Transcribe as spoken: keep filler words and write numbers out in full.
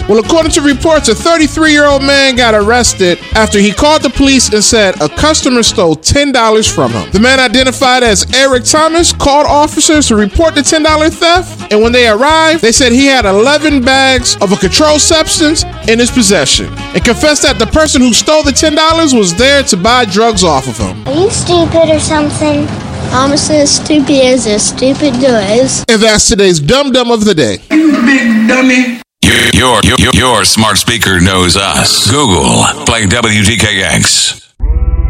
Well, according to reports, a thirty-three-year-old man got arrested after he called the police and said a customer stole ten dollars from him. The man, identified as Eric Thomas, called officers to report the ten dollars theft, and when they arrived, they said he had eleven bags of a controlled substance in his possession and confessed that the person who stole the ten dollars was there to buy drugs off of him. Are you stupid or something? Thomas is stupid as a stupid does. And that's today's Dum Dum of the Day. You big dummy. Your, your, your, your smart speaker knows us. Google, play W T K X.